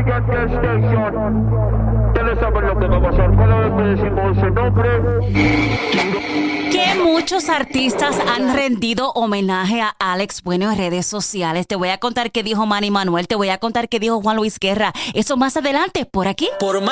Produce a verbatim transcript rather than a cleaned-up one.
siguiente station. Ustedes saben lo que va a pasar. Cada vez que decimos ese nombre... Que muchos artistas han rendido homenaje a Alex Bueno en redes sociales. Te voy a contar qué dijo Manny Manuel, te voy a contar qué dijo Juan Luis Guerra. Eso más adelante, por aquí. Por más